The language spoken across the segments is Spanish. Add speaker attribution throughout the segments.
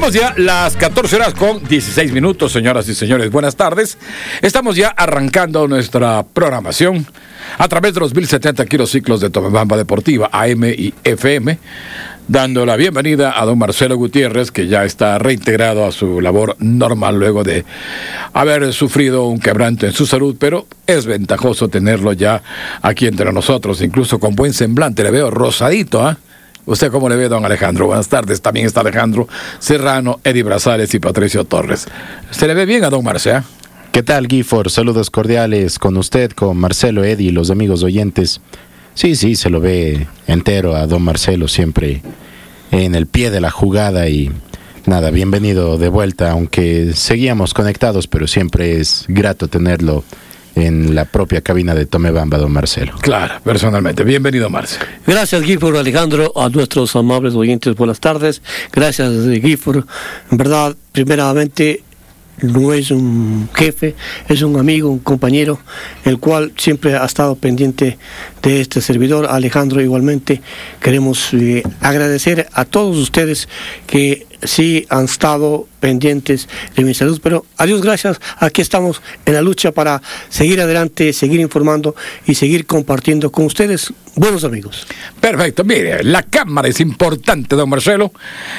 Speaker 1: Somos ya las 14 horas con 16 minutos, señoras y señores. Buenas tardes. Estamos ya arrancando nuestra programación a través de los 1070 kilociclos de Tomebamba Deportiva, AM y FM, dando la bienvenida a don Marcelo Gutiérrez, que ya está reintegrado a su labor normal luego de haber sufrido un quebranto en su salud, pero es ventajoso tenerlo ya aquí entre nosotros, incluso con buen semblante. Le veo rosadito, ¿ah? ¿Usted cómo le ve, don Alejandro? Buenas tardes. También está Alejandro Serrano, Eddie Brazales y Patricio Torres. ¿Se le ve bien a don Marcelo?
Speaker 2: ¿Qué tal, Gifford? Saludos cordiales con usted, con Marcelo, Eddie y los amigos oyentes. Sí, se lo ve entero a don Marcelo, siempre en el pie de la jugada y nada, bienvenido de vuelta, aunque seguíamos conectados, pero siempre es grato tenerlo en la propia cabina de Tomebamba, don Marcelo.
Speaker 1: Claro, personalmente. Bienvenido, Marcelo.
Speaker 3: Gracias, Gifford, Alejandro, a nuestros amables oyentes, buenas tardes. Gracias, Gifford. En verdad, primeramente, no es un jefe, es un amigo, un compañero, el cual siempre ha estado pendiente de este servidor. Alejandro, igualmente, queremos agradecer a todos ustedes que sí han estado pendientes de mi salud, pero a Dios gracias, aquí estamos en la lucha para seguir adelante, seguir informando y seguir compartiendo con ustedes, buenos amigos.
Speaker 1: Perfecto, mire, la cámara es importante, don Marcelo,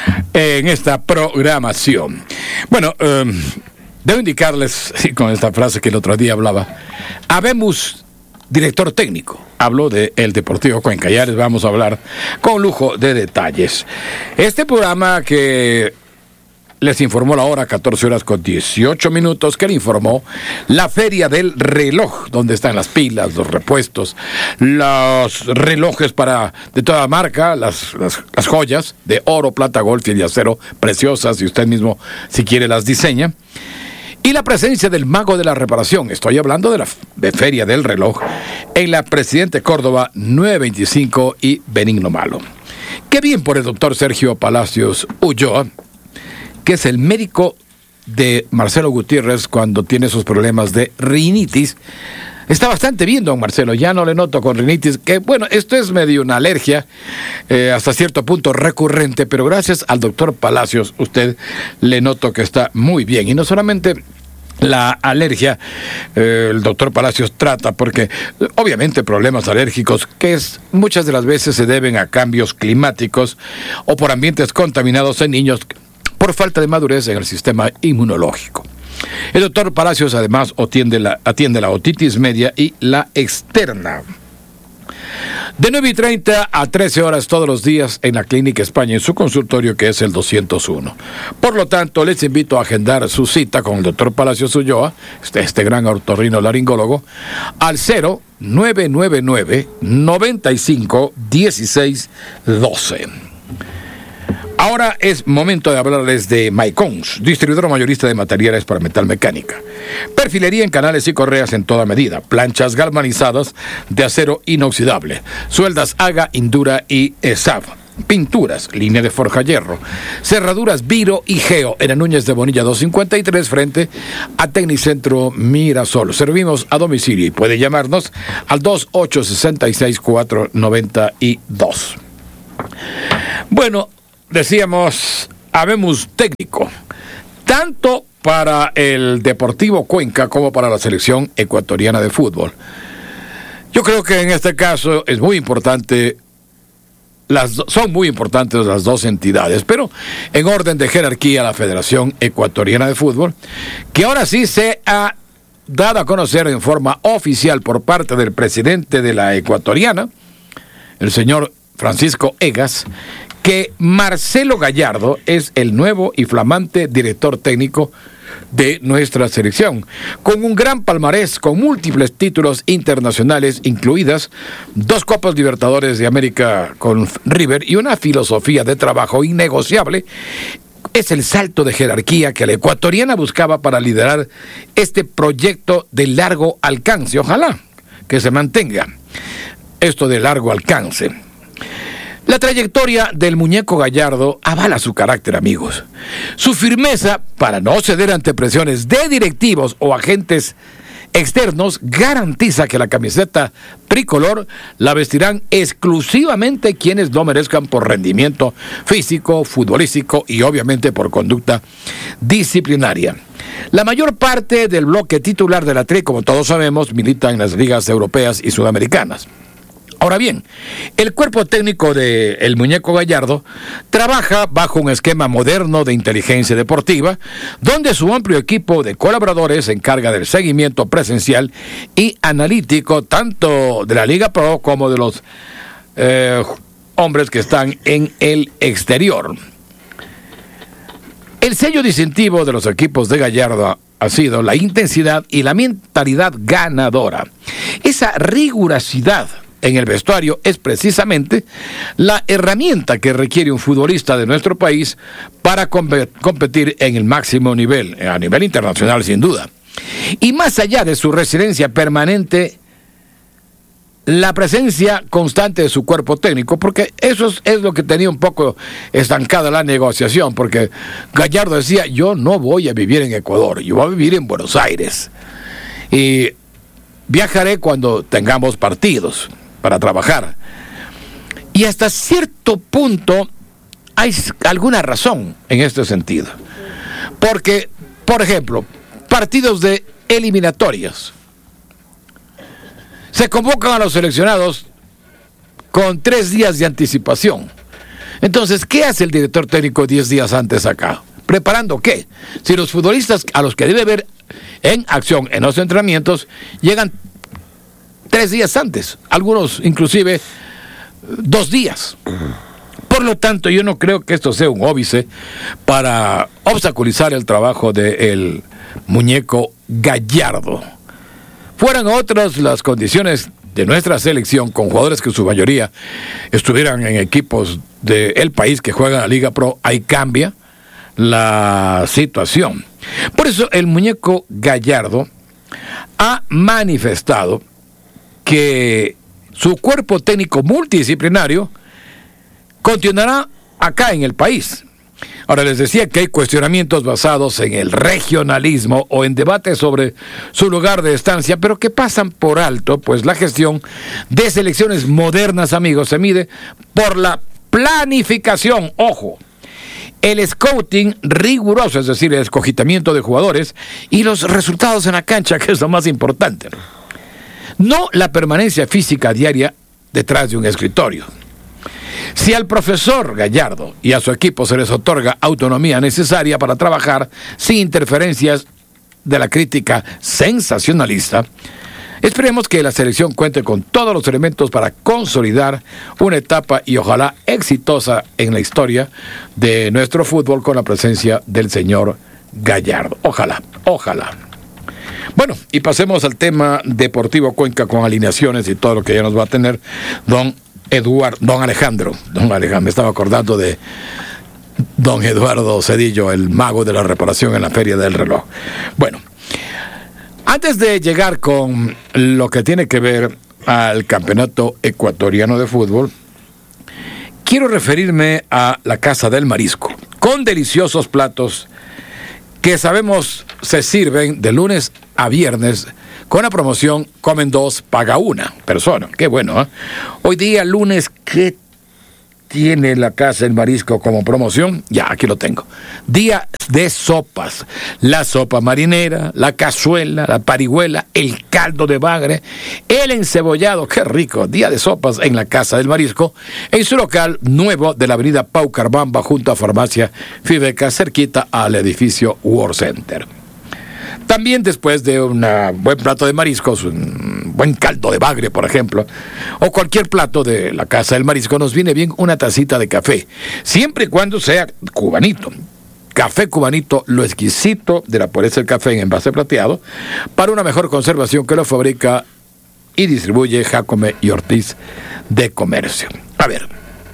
Speaker 1: en esta programación. Bueno, debo indicarles, con esta frase que el otro día hablaba, habemos director técnico. Hablo de el Deportivo Cuenca. Ya les vamos a hablar con lujo de detalles. Este programa que les informó la hora, 14 horas con 18 minutos, que le informó la Feria del Reloj, donde están las pilas, los repuestos, los relojes de toda marca, las joyas de oro, plata, golf y de acero, preciosas, y usted mismo, si quiere, las diseña. Y la presencia del mago de la reparación, estoy hablando de la Feria del Reloj, en la Presidente Córdoba 925 y Benigno Malo. Qué bien por el doctor Sergio Palacios Ulloa, que es el médico de Marcelo Gutiérrez cuando tiene sus problemas de rinitis. Está bastante bien, don Marcelo, ya no le noto con rinitis, que bueno, esto es medio una alergia, hasta cierto punto recurrente, pero gracias al doctor Palacios, usted le noto que está muy bien. Y no solamente la alergia, el doctor Palacios trata, porque obviamente problemas alérgicos que muchas de las veces se deben a cambios climáticos o por ambientes contaminados en niños por falta de madurez en el sistema inmunológico. El doctor Palacios además atiende la otitis media y la externa. De 9:30 a 13 horas todos los días en la Clínica España, en su consultorio que es el 201. Por lo tanto, les invito a agendar su cita con el doctor Palacios Ulloa, este gran otorrino laringólogo, al 0999 95 16 12. Ahora es momento de hablarles de Maicons, distribuidor mayorista de materiales para metalmecánica. Perfilería en canales y correas en toda medida, planchas galvanizadas de acero inoxidable, sueldas Haga, Indura y ESAB, pinturas, línea de forja hierro, cerraduras Viro y Geo en Núñez de Bonilla 253 frente a Tecnicentro Mirasol. Servimos a domicilio y puede llamarnos al 2866-492. Bueno, decíamos, habemos técnico, tanto para el Deportivo Cuenca como para la selección ecuatoriana de fútbol. Yo creo que en este caso es muy importante, son muy importantes las dos entidades, pero en orden de jerarquía la Federación Ecuatoriana de Fútbol, que ahora sí se ha dado a conocer en forma oficial por parte del presidente de la ecuatoriana, el señor Francisco Egas, que Marcelo Gallardo es el nuevo y flamante director técnico de nuestra selección, con un gran palmarés, con múltiples títulos internacionales, incluidas 2 Copas Libertadores de América con River y una filosofía de trabajo innegociable. Es el salto de jerarquía que la ecuatoriana buscaba para liderar este proyecto de largo alcance. Ojalá que se mantenga esto de largo alcance. La trayectoria del muñeco Gallardo avala su carácter, amigos. Su firmeza para no ceder ante presiones de directivos o agentes externos garantiza que la camiseta tricolor la vestirán exclusivamente quienes lo merezcan por rendimiento físico, futbolístico y obviamente por conducta disciplinaria. La mayor parte del bloque titular de la Tri, como todos sabemos, milita en las ligas europeas y sudamericanas. Ahora bien, el cuerpo técnico del Muñeco Gallardo trabaja bajo un esquema moderno de inteligencia deportiva, donde su amplio equipo de colaboradores se encarga del seguimiento presencial y analítico tanto de la Liga Pro como de los hombres que están en el exterior. El sello distintivo de los equipos de Gallardo ha sido la intensidad y la mentalidad ganadora. Esa rigurosidad en el vestuario es precisamente la herramienta que requiere un futbolista de nuestro país para competir en el máximo nivel, a nivel internacional sin duda. Y más allá de su residencia permanente, la presencia constante de su cuerpo técnico, porque eso es lo que tenía un poco estancada la negociación, porque Gallardo decía, yo no voy a vivir en Ecuador, yo voy a vivir en Buenos Aires y viajaré cuando tengamos partidos para trabajar. Y hasta cierto punto hay alguna razón en este sentido, porque, por ejemplo, partidos de eliminatorias se convocan a los seleccionados con 3 días de anticipación. Entonces, ¿qué hace el director técnico 10 días antes acá? ¿Preparando qué? Si los futbolistas a los que debe ver en acción en los entrenamientos llegan 3 días antes, algunos inclusive 2 días. Por lo tanto, yo no creo que esto sea un óbice para obstaculizar el trabajo del Muñeco Gallardo. Fueran otras las condiciones de nuestra selección, con jugadores que en su mayoría estuvieran en equipos del país que juegan a Liga Pro, ahí cambia la situación. Por eso el Muñeco Gallardo ha manifestado que su cuerpo técnico multidisciplinario continuará acá en el país. Ahora, les decía que hay cuestionamientos basados en el regionalismo o en debates sobre su lugar de estancia, pero que pasan por alto, pues la gestión de selecciones modernas, amigos, se mide por la planificación, ojo, el scouting riguroso, es decir, el escogitamiento de jugadores y los resultados en la cancha, que es lo más importante. No la permanencia física diaria detrás de un escritorio. Si al profesor Gallardo y a su equipo se les otorga autonomía necesaria para trabajar sin interferencias de la crítica sensacionalista, esperemos que la selección cuente con todos los elementos para consolidar una etapa y ojalá exitosa en la historia de nuestro fútbol con la presencia del señor Gallardo. Ojalá, ojalá. Bueno, y pasemos al tema Deportivo Cuenca con alineaciones y todo lo que ya nos va a tener don Alejandro, me estaba acordando de don Eduardo Cedillo, el mago de la reparación en la Feria del Reloj. Bueno, antes de llegar con lo que tiene que ver al Campeonato Ecuatoriano de Fútbol, quiero referirme a la Casa del Marisco, con deliciosos platos que sabemos se sirven de lunes a viernes con la promoción Comen 2, paga 1 persona. Qué bueno, ¿eh? Hoy día, lunes, ¿qué tiene la Casa del Marisco como promoción? Ya, aquí lo tengo. Día de sopas. La sopa marinera, la cazuela, la parihuela, el caldo de bagre, el encebollado, qué rico. Día de sopas en la Casa del Marisco, en su local nuevo de la avenida Pau Carbamba, junto a Farmacia Fibeca, cerquita al edificio World Center. También después de un buen plato de mariscos, un buen caldo de bagre, por ejemplo, o cualquier plato de la Casa del Marisco, nos viene bien una tacita de café, siempre y cuando sea cubanito. Café cubanito, lo exquisito de la pureza del café en envase plateado, para una mejor conservación, que lo fabrica y distribuye Jacome y Ortiz de Comercio. A ver,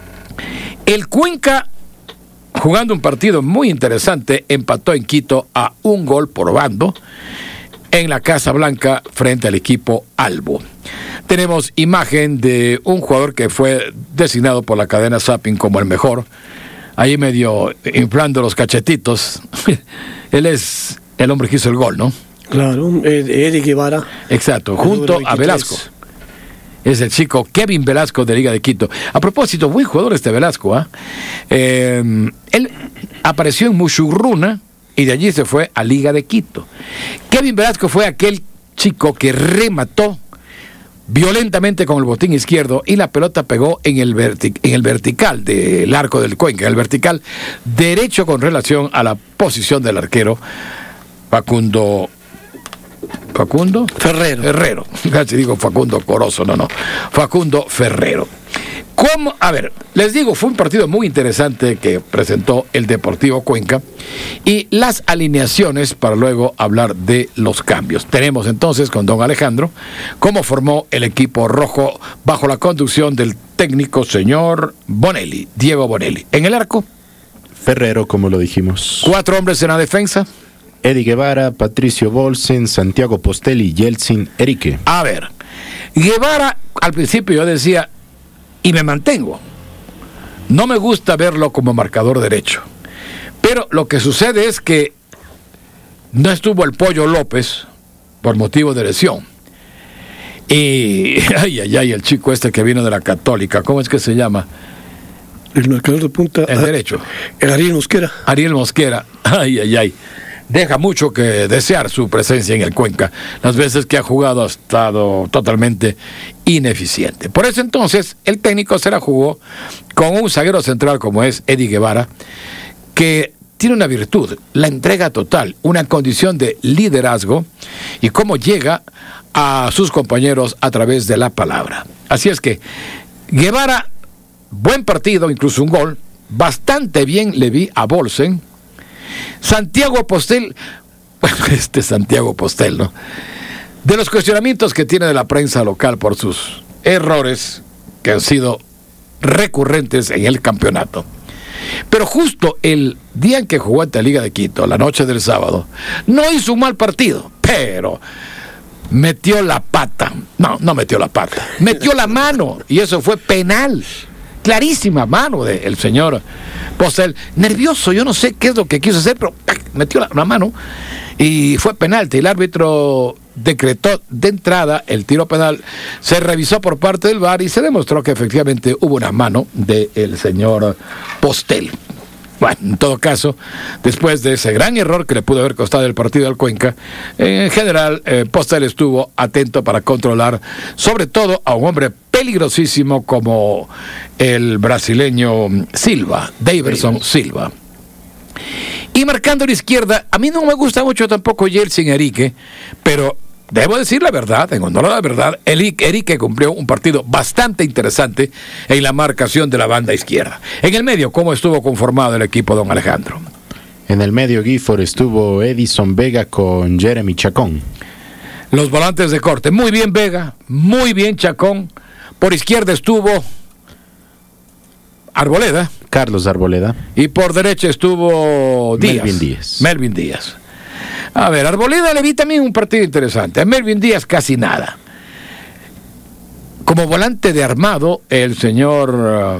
Speaker 1: el Cuenca, jugando un partido muy interesante, empató en Quito a 1 gol por bando en la Casa Blanca frente al equipo Albo. Tenemos imagen de un jugador que fue designado por la cadena Zapping como el mejor, ahí medio inflando los cachetitos. Él es el hombre que hizo el gol, ¿no?
Speaker 3: Claro, Eddie Guevara.
Speaker 1: Exacto, junto a Velasco. Es el chico Kevin Velasco de Liga de Quito. A propósito, buen jugador este Velasco, ¿ah? Él apareció en Mushurruna y de allí se fue a Liga de Quito. Kevin Velasco fue aquel chico que remató violentamente con el botín izquierdo y la pelota pegó en el vertical del arco del Cuenca, el vertical derecho con relación a la posición del arquero Facundo Ferrero. Casi digo Facundo Corozo, no. Facundo Ferrero. ¿Cómo? A ver, les digo, fue un partido muy interesante que presentó el Deportivo Cuenca y las alineaciones para luego hablar de los cambios. Tenemos entonces con don Alejandro cómo formó el equipo rojo bajo la conducción del técnico señor Bonelli, Diego Bonelli. En el arco,
Speaker 2: Ferrero, como lo dijimos.
Speaker 1: 4 hombres en la defensa.
Speaker 2: Eddie Guevara, Patricio Bolsen, Santiago Postelli, Yeltsin Erique.
Speaker 1: A ver, Guevara, al principio yo decía, y me mantengo, no me gusta verlo como marcador derecho, pero lo que sucede es que no estuvo el Pollo López por motivo de lesión. Y, el chico este que vino de la Católica, ¿cómo es que se llama?
Speaker 3: El marcador de punta.
Speaker 1: El derecho.
Speaker 3: El Ariel Mosquera.
Speaker 1: Deja mucho que desear su presencia en el Cuenca. Las veces que ha jugado ha estado totalmente ineficiente. Por eso entonces el técnico se la jugó con un zaguero central como es Eddie Guevara, que tiene una virtud, la entrega total, una condición de liderazgo y cómo llega a sus compañeros a través de la palabra. Así es que Guevara, buen partido, incluso un gol, bastante bien le vi a Bolsen. Santiago Postel, bueno, Santiago Postel, ¿no? De los cuestionamientos que tiene de la prensa local por sus errores que han sido recurrentes en el campeonato. Pero justo el día en que jugó ante la Liga de Quito, la noche del sábado, no hizo un mal partido, pero metió la pata. No metió la pata, metió la mano, y eso fue penal. Clarísima mano del señor Postel, nervioso, yo no sé qué es lo que quiso hacer, pero metió la mano y fue penalti. El árbitro decretó de entrada el tiro penal, se revisó por parte del VAR y se demostró que efectivamente hubo una mano del señor Postel. Bueno, en todo caso, después de ese gran error que le pudo haber costado el partido al Cuenca, en general, Postel estuvo atento para controlar, sobre todo a un hombre peligrosísimo como el brasileño Daverson Silva. Y marcando a la izquierda, a mí no me gusta mucho tampoco Yeltsin Erique, pero debo decir la verdad, en honor a la verdad, Erique cumplió un partido bastante interesante en la marcación de la banda izquierda. En el medio, ¿cómo estuvo conformado el equipo, don Alejandro?
Speaker 2: En el medio, Gifford, estuvo Edison Vega con Jeremy Chacón.
Speaker 1: Los volantes de corte, muy bien Vega, muy bien Chacón. Por izquierda estuvo Arboleda.
Speaker 2: Carlos Arboleda.
Speaker 1: Y por derecha estuvo Melvin Díaz. A ver, Arboleda le vi también un partido interesante. A Melvin Díaz casi nada. Como volante de armado, el señor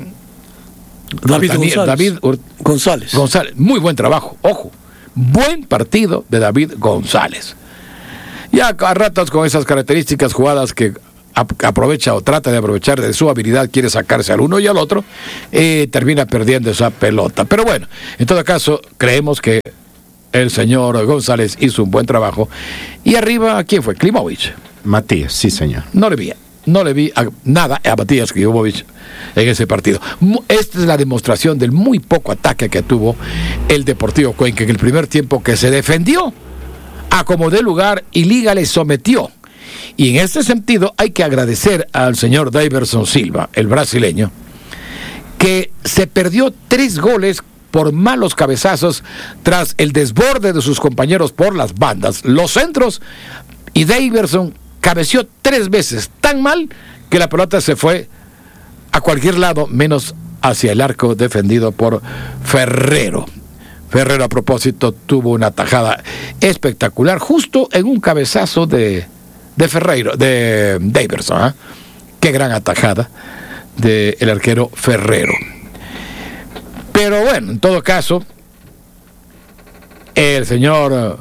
Speaker 3: David González.
Speaker 1: Muy buen trabajo, ojo. Buen partido de David González. Ya a ratos con esas características jugadas que aprovecha o trata de aprovechar de su habilidad, quiere sacarse al uno y al otro, termina perdiendo esa pelota. Pero bueno, en todo caso, creemos que el señor González hizo un buen trabajo. Y arriba, ¿quién fue? Klimovic.
Speaker 2: Matías, sí señor.
Speaker 1: No le vi nada a Matías Klimovic en ese partido. Esta es la demostración del muy poco ataque que tuvo el Deportivo Cuenca en el primer tiempo, que se defendió, acomodó el lugar y Liga le sometió. Y en este sentido hay que agradecer al señor Daverson Silva, el brasileño, que se perdió 3 goles por malos cabezazos tras el desborde de sus compañeros por las bandas, los centros, y Daverson cabeció 3 veces tan mal que la pelota se fue a cualquier lado menos hacia el arco defendido por Ferrero. Ferrero, a propósito, tuvo una tajada espectacular justo en un cabezazo de Daverson, ¿eh? Qué gran atajada del arquero Ferrero. Pero bueno, en todo caso, el señor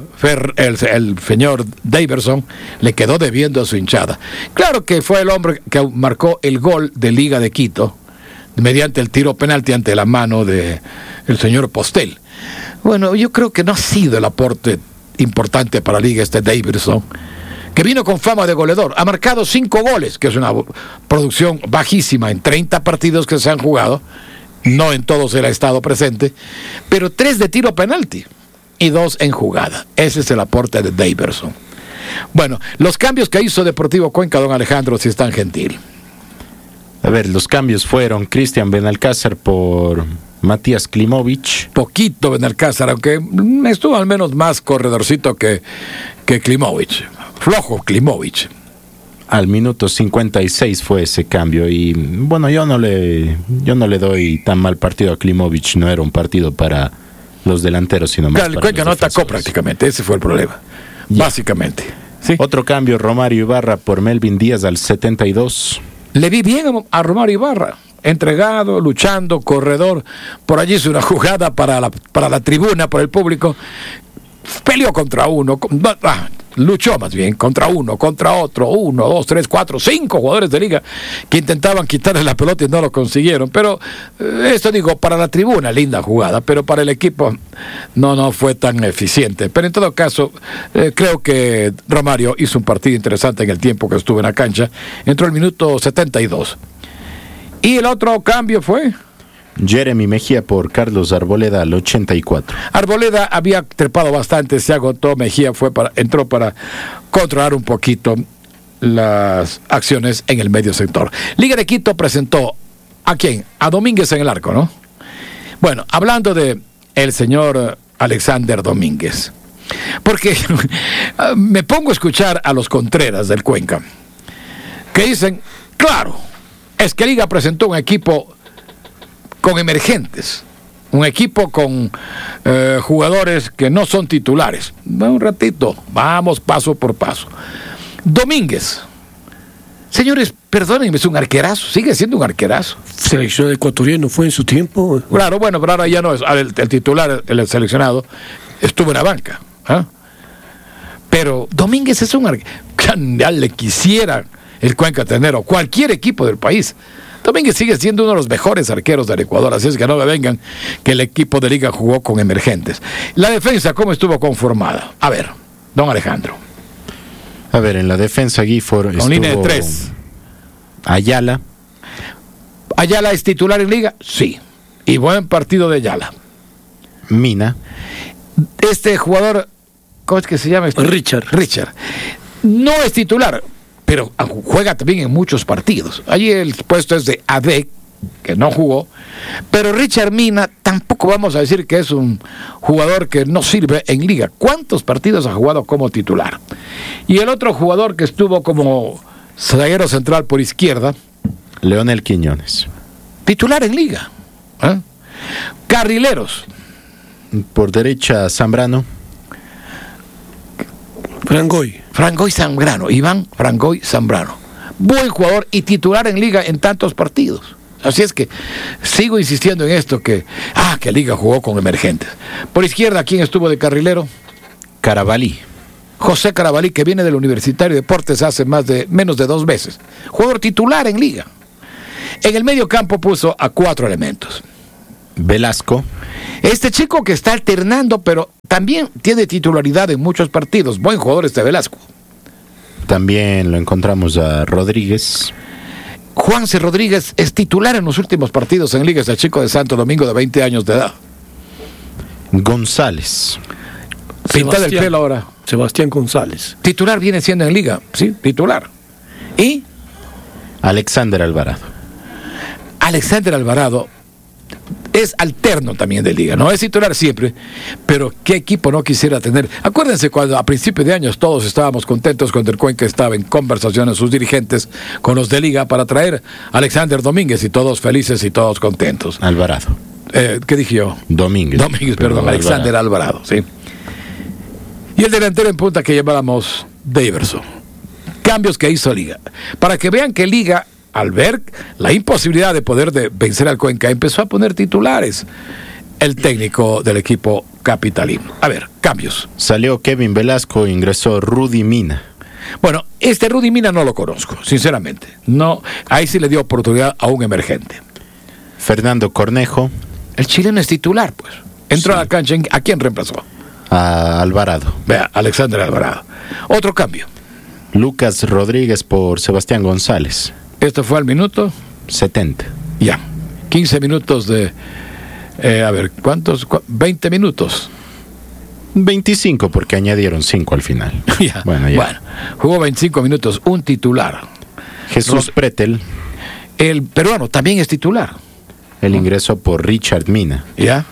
Speaker 1: el señor Daverson le quedó debiendo a su hinchada. Claro que fue el hombre que marcó el gol de Liga de Quito mediante el tiro penalti ante la mano de el señor Postel. Bueno, yo creo que no ha sido el aporte importante para la Liga Daverson, que vino con fama de goleador. Ha marcado 5 goles, que es una producción bajísima en 30 partidos que se han jugado. No en todos él ha estado presente, pero 3 de tiro penalti y 2 en jugada. Ese es el aporte de Daverson. Bueno, los cambios que hizo Deportivo Cuenca, don Alejandro, si es tan gentil.
Speaker 2: A ver, los cambios fueron Cristian Benalcázar por Matías Klimovic.
Speaker 1: Poquito Benalcázar, aunque estuvo al menos más corredorcito que Klimovic. Flojo Klimovic.
Speaker 2: Al minuto 56 fue ese cambio y bueno, yo no le doy tan mal partido a Klimovic. No era un partido para los delanteros, sino más
Speaker 1: claro,
Speaker 2: para
Speaker 1: Cuenca
Speaker 2: los
Speaker 1: no atacó
Speaker 2: defensores.
Speaker 1: prácticamente, ese fue el problema, básicamente. ¿Sí?
Speaker 2: Otro cambio, Romario Ibarra por Melvin Díaz al 72.
Speaker 1: Le vi bien a Romario Ibarra, entregado, luchando, corredor. Por allí hizo una jugada para la tribuna, para el público. Peleó contra uno, luchó más bien contra uno, contra otro, 1, 2, 3, 4, 5 jugadores de Liga que intentaban quitarle la pelota y no lo consiguieron. Pero esto digo, para la tribuna, linda jugada, pero para el equipo no fue tan eficiente. Pero en todo caso, creo que Romario hizo un partido interesante en el tiempo que estuvo en la cancha. Entró el minuto 72. Y el otro cambio fue
Speaker 2: Jeremy Mejía por Carlos Arboleda al 84.
Speaker 1: Arboleda había trepado bastante, se agotó. Mejía entró para controlar un poquito las acciones en el medio sector. Liga de Quito presentó ¿a quién? A Domínguez en el arco, ¿no? Bueno, hablando de el señor Alexander Domínguez, porque me pongo a escuchar a los Contreras del Cuenca que dicen, claro, es que Liga presentó un equipo con emergentes, un equipo con jugadores que no son titulares. Un ratito, vamos paso por paso. Domínguez, señores, perdónenme, es un arquerazo, sigue siendo un arquerazo.
Speaker 3: Seleccionado ecuatoriano fue en su tiempo.
Speaker 1: Claro, bueno, pero ahora ya no es el titular, el seleccionado, estuvo en la banca. ¿Eh? Pero Domínguez es un arquerazo. Ya le quisiera el Cuenca tener, o cualquier equipo del país. Domínguez sigue siendo uno de los mejores arqueros del Ecuador, así es que no me vengan que el equipo de Liga jugó con emergentes. La defensa, ¿cómo estuvo conformada? A ver, don Alejandro.
Speaker 2: A ver, en la defensa Gifford
Speaker 1: Con
Speaker 2: estuvo
Speaker 1: línea de 3.
Speaker 2: Ayala.
Speaker 1: ¿Ayala es titular en Liga? Sí. Y buen partido de Ayala.
Speaker 2: Mina.
Speaker 1: Este jugador, ¿cómo es que se llama?
Speaker 3: Richard.
Speaker 1: No es titular, pero juega también en muchos partidos. Allí el puesto es de AD, que no jugó, pero Richard Mina tampoco vamos a decir que es un jugador que no sirve en Liga. ¿Cuántos partidos ha jugado como titular? Y el otro jugador que estuvo como zaguero central por izquierda,
Speaker 2: Leonel Quiñones.
Speaker 1: titular en Liga. ¿Eh? Carrileros,
Speaker 2: Por derecha Zambrano.
Speaker 3: Frangoy
Speaker 1: Zambrano, Iván Frangoy Zambrano. Buen jugador y titular en Liga en tantos partidos. Así es que sigo insistiendo en esto que Liga jugó con emergentes. Por izquierda, ¿quién estuvo de carrilero?
Speaker 2: Carabalí.
Speaker 1: José Carabalí, que viene del Universitario de Deportes hace menos de 2 meses. Jugador titular en Liga. En el medio campo puso a 4 elementos.
Speaker 2: Velasco.
Speaker 1: Este chico que está alternando, pero también tiene titularidad en muchos partidos. Buen jugador este Velasco.
Speaker 2: También lo encontramos a Rodríguez.
Speaker 1: Juanse Rodríguez es titular en los últimos partidos en Liga. Es el chico de Santo Domingo de 20 años de edad.
Speaker 2: González.
Speaker 1: Pinta del pelo ahora.
Speaker 3: Sebastián González.
Speaker 1: Titular viene siendo en Liga, sí, titular. Y
Speaker 2: Alexander Alvarado.
Speaker 1: Alexander Alvarado es alterno también de Liga, no es titular siempre, pero qué equipo no quisiera tener. Acuérdense cuando a principios de años todos estábamos contentos cuando el Cuenca estaba en conversaciones sus dirigentes con los de Liga para traer a Alexander Domínguez y todos felices y todos contentos.
Speaker 2: Alvarado.
Speaker 1: ¿Qué dije yo?
Speaker 2: Domínguez,
Speaker 1: perdón, Alexander Alvarado, sí. Y el delantero en punta que llamábamos Daverson. Cambios que hizo Liga. Para que vean que Liga, al ver la imposibilidad de poder vencer al Cuenca, empezó a poner titulares. el técnico del equipo capitalino. A ver, cambios.
Speaker 2: Salió Kevin Velasco, ingresó Rudy Mina.
Speaker 1: Bueno, este Rudy Mina no lo conozco, sinceramente. No, ahí sí le dio oportunidad a un emergente.
Speaker 2: Fernando Cornejo.
Speaker 1: El chileno es titular, pues. Entró a la cancha, ¿a quién reemplazó?
Speaker 2: A Alvarado.
Speaker 1: Vea, Alexander Alvarado. Otro cambio.
Speaker 2: Lucas Rodríguez por Sebastián González.
Speaker 1: Esto fue al minuto
Speaker 2: 70.
Speaker 1: Ya. 15 minutos de... a ver, ¿cuántos? 20 minutos.
Speaker 2: 25 porque añadieron 5 al final.
Speaker 1: Ya. Bueno, jugó 25 minutos, un titular.
Speaker 2: Jesús Pretel.
Speaker 1: El peruano también es titular.
Speaker 2: El ingreso por Richard Mina.
Speaker 1: Ya.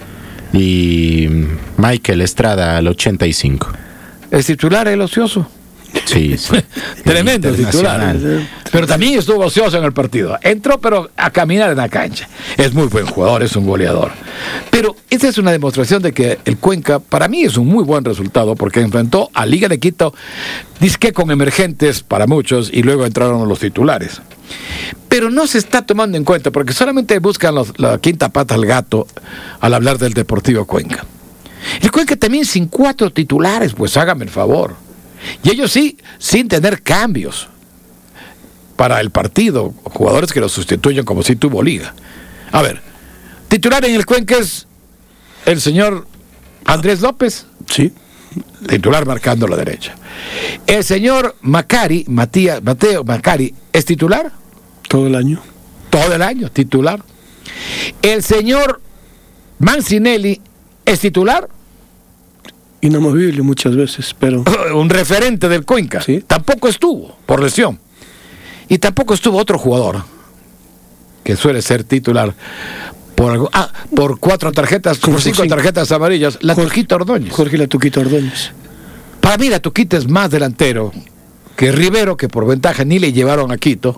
Speaker 2: Y Michael Estrada al 85.
Speaker 1: ¿Es titular el ocioso?
Speaker 2: Sí, sí.
Speaker 1: Tremendo titular. Pero también estuvo ocioso en el partido. Entró, pero a caminar en la cancha. Es muy buen jugador, es un goleador. Pero esta es una demostración de que el Cuenca, para mí, es un muy buen resultado porque enfrentó a Liga de Quito, disque con emergentes para muchos, y luego entraron los titulares. Pero no se está tomando en cuenta porque solamente buscan la quinta pata al gato al hablar del Deportivo Cuenca. El Cuenca también sin 4 titulares, pues hágame el favor. Y ellos sí, sin tener cambios para el partido, jugadores que lo sustituyen como si tuvo Liga. A ver, titular en el Cuenca es el señor Andrés López.
Speaker 3: Sí.
Speaker 1: Titular marcando la derecha. El señor Mateo Macari, ¿es titular?
Speaker 3: Todo el año.
Speaker 1: Todo el año, titular. El señor Mancinelli, ¿es titular?
Speaker 3: Inamovible muchas veces, pero...
Speaker 1: Un referente del Cuenca.
Speaker 3: Sí.
Speaker 1: Tampoco estuvo, por lesión. Y tampoco estuvo otro jugador que suele ser titular por 4 tarjetas, por 5 tarjetas amarillas, la Tuquita Ordóñez.
Speaker 3: Jorge La Tuquita Ordóñez.
Speaker 1: Para mí la Tuquita es más delantero que Rivero, que por ventaja ni le llevaron a Quito.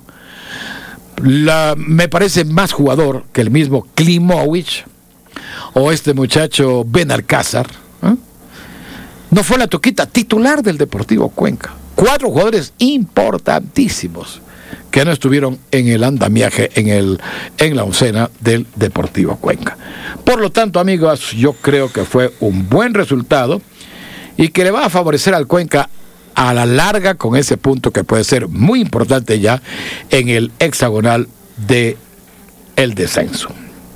Speaker 1: Me parece más jugador que el mismo Klimovic o este muchacho Benalcázar. No fue la Tuquita titular del Deportivo Cuenca. 4 jugadores importantísimos que no estuvieron en el andamiaje, en la oncena del Deportivo Cuenca. Por lo tanto, amigos, yo creo que fue un buen resultado y que le va a favorecer al Cuenca a la larga con ese punto que puede ser muy importante ya en el hexagonal de el descenso.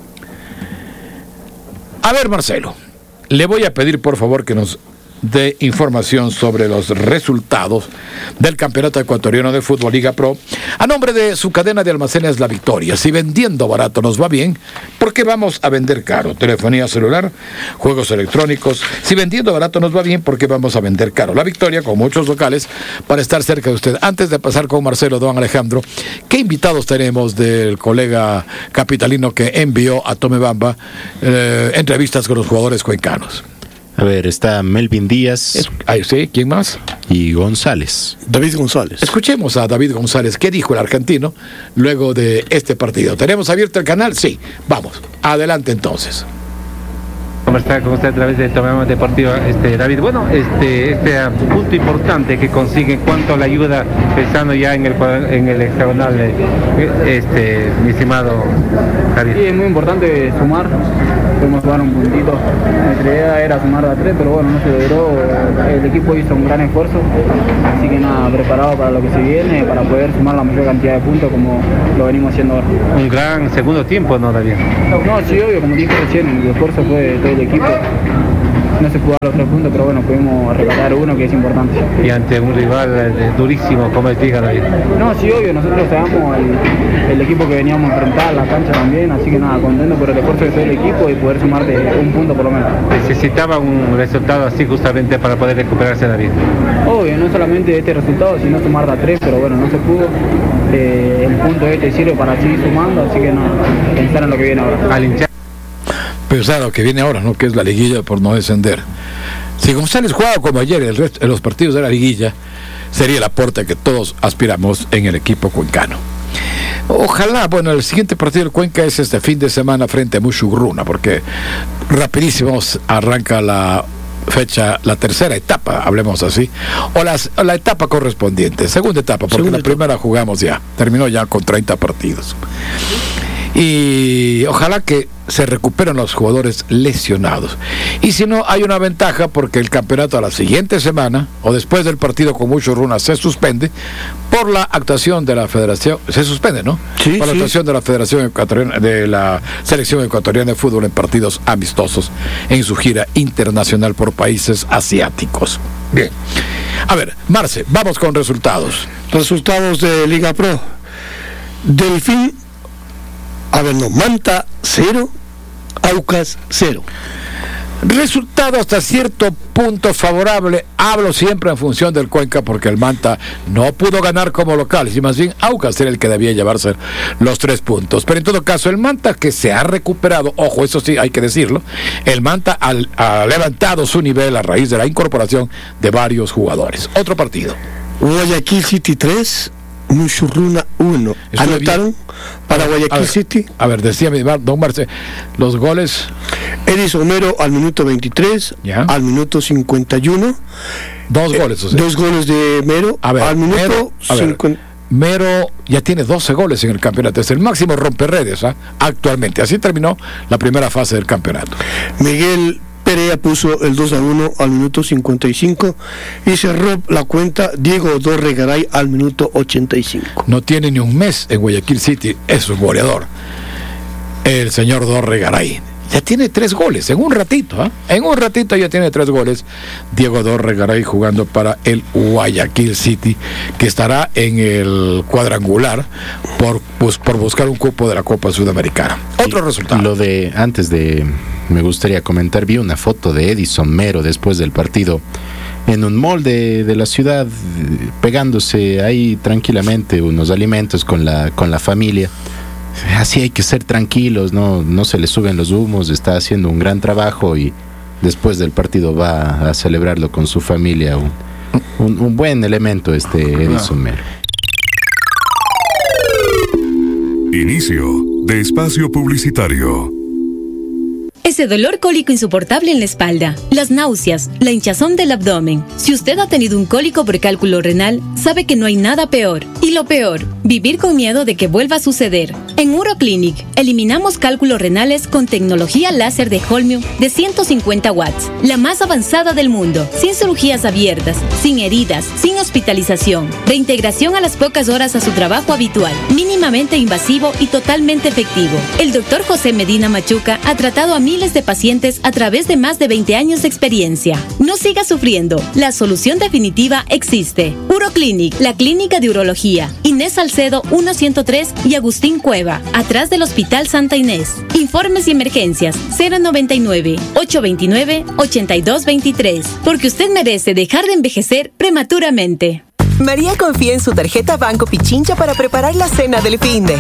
Speaker 1: A ver, Marcelo, le voy a pedir por favor que nos dé información sobre los resultados del Campeonato Ecuatoriano de Fútbol Liga Pro a nombre de su cadena de almacenes La Victoria. Si vendiendo barato nos va bien, ¿por qué vamos a vender caro? Telefonía celular, juegos electrónicos. Si vendiendo barato nos va bien, ¿por qué vamos a vender caro? La Victoria, con muchos locales para estar cerca de usted. Antes de pasar con Marcelo, don Alejandro, ¿qué invitados tenemos del colega capitalino que envió a Tomebamba entrevistas con los jugadores cuencanos?
Speaker 2: A ver, está Melvin Díaz.
Speaker 1: Sí, ¿quién más?
Speaker 2: Y González.
Speaker 3: David González.
Speaker 1: Escuchemos a David González. ¿Qué dijo el argentino luego de este partido? ¿Tenemos abierto el canal? Sí. Vamos. Adelante entonces.
Speaker 4: Conversar con usted a través de Tomebamba Deportivo, David. Bueno, este punto importante que consigue en cuanto a la ayuda, pensando ya en el hexagonal, mi estimado Javier.
Speaker 5: Sí, es muy importante sumar. Podemos jugar un puntito. Nuestra idea era sumar a 3, pero bueno, no se logró. El equipo hizo un gran esfuerzo, así que nada, preparado para lo que se viene, para poder sumar la mayor cantidad de puntos como lo venimos haciendo ahora.
Speaker 4: Un gran segundo tiempo, ¿no, David?
Speaker 5: No, sí, obvio, como dije recién, el esfuerzo fue de todo el equipo. No se pudo dar los 3 puntos, pero bueno, pudimos rescatar uno que es importante.
Speaker 4: Y ante un rival durísimo como el Liga, David.
Speaker 5: No, sí, obvio, nosotros sabemos el equipo que veníamos a enfrentar, la cancha también, así que nada, contento por el esfuerzo de todo el equipo y poder sumar de un punto por lo menos.
Speaker 4: Necesitaba un resultado así justamente para poder recuperarse, David.
Speaker 5: Obvio, no solamente este resultado, sino sumar de a 3, pero bueno, no se pudo. El punto sirve para seguir sumando, así que nada, pensar en lo que viene ahora.
Speaker 4: Al hinchar.
Speaker 1: Pensar lo que viene ahora, ¿no? Que es la liguilla por no descender. Si González jugaba como ayer en los partidos de la liguilla, sería el aporte que todos aspiramos en el equipo cuencano. Ojalá, bueno, el siguiente partido del Cuenca es este fin de semana frente a Mushurruna, porque rapidísimo arranca la fecha, la tercera etapa, hablemos así, o la etapa correspondiente, segunda etapa, porque la primera jugamos ya, terminó ya con 30 partidos. Y ojalá que se recuperen los jugadores lesionados. Y si no, hay una ventaja porque el campeonato a la siguiente semana o después del partido con muchos runas se suspende por la actuación de la federación. Se suspende, ¿no?
Speaker 3: Sí,
Speaker 1: por la actuación de la Federación Ecuatoriana, de la Selección Ecuatoriana de Fútbol en partidos amistosos en su gira internacional por países asiáticos. Bien. A ver, Marce, vamos con resultados.
Speaker 3: Resultados de Liga Pro. Delfín, Manta 0, Aucas 0.
Speaker 1: Resultado hasta cierto punto favorable. Hablo siempre en función del Cuenca porque el Manta no pudo ganar como local y más bien Aucas era el que debía llevarse los 3 puntos. Pero en todo caso el Manta, que se ha recuperado, ojo, eso sí hay que decirlo, el Manta ha levantado su nivel a raíz de la incorporación de varios jugadores. Otro partido.
Speaker 3: Guayaquil City 3, Muchurruna 1. ¿Anotaron para Guayaquil City?
Speaker 1: A ver, decía don Marce, los goles.
Speaker 3: Edison Mero al minuto 23,
Speaker 1: ¿ya?
Speaker 3: Al minuto 51.
Speaker 1: 2 goles, o sea.
Speaker 3: 2 goles de Mero,
Speaker 1: a ver,
Speaker 3: al minuto 50.
Speaker 1: Mero ya tiene 12 goles en el campeonato, es el máximo romperredes actualmente. Así terminó la primera fase del campeonato.
Speaker 3: Miguel Perea puso el 2-1 al minuto 55 y cerró la cuenta Diego Dorregaray al minuto 85.
Speaker 1: No tiene ni un mes en Guayaquil City, es un goleador. El señor Dorregaray ya tiene 3 goles en un ratito, En un ratito ya tiene 3 goles. Diego Dorregaray jugando para el Guayaquil City, que estará en el cuadrangular por buscar un cupo de la Copa Sudamericana. Otro resultado.
Speaker 2: Me gustaría comentar, vi una foto de Edison Mero después del partido en un mall de la ciudad, pegándose ahí tranquilamente unos alimentos con la familia. Así hay que ser tranquilos, no se le suben los humos, está haciendo un gran trabajo y después del partido va a celebrarlo con su familia. Un buen elemento Edison Mero.
Speaker 6: Inicio de espacio publicitario.
Speaker 7: Ese dolor cólico insoportable en la espalda, las náuseas, la hinchazón del abdomen. Si usted ha tenido un cólico por cálculo renal, sabe que no hay nada peor. Y lo peor, vivir con miedo de que vuelva a suceder. En Uroclinic, eliminamos cálculos renales con tecnología láser de Holmium de 150 watts, la más avanzada del mundo, sin cirugías abiertas, sin heridas, sin hospitalización, reintegración a las pocas horas a su trabajo habitual, mínimamente invasivo y totalmente efectivo. El Dr. José Medina Machuca ha tratado a miles de pacientes a través de más de 20 años de experiencia. No siga sufriendo. La solución definitiva existe. Uroclinic, la clínica de urología. Inés Salcedo 103 y Agustín Cueva, atrás del Hospital Santa Inés. Informes y emergencias 099-829-8223. Porque usted merece dejar de envejecer prematuramente.
Speaker 8: María confía en su tarjeta Banco Pichincha para preparar la cena del finde.